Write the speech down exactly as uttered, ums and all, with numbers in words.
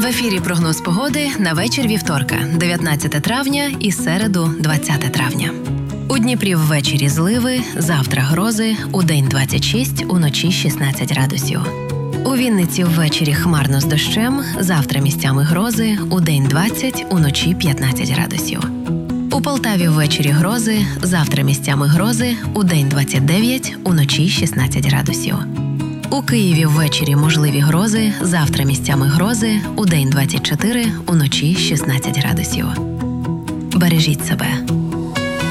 В ефірі прогноз погоди на вечір вівторка, дев'ятнадцяте травня і середу, двадцяте травня. У Дніпрі ввечері зливи, завтра грози, удень двадцять шість, уночі шістнадцять градусів. У Вінниці ввечері хмарно з дощем, завтра місцями грози, удень двадцять, уночі п'ятнадцять градусів. У Полтаві ввечері грози, завтра місцями грози, удень двадцять дев'ять, уночі шістнадцять градусів. У Києві ввечері можливі грози, завтра місцями грози, удень двадцять чотири, уночі шістнадцять градусів. Бережіть себе.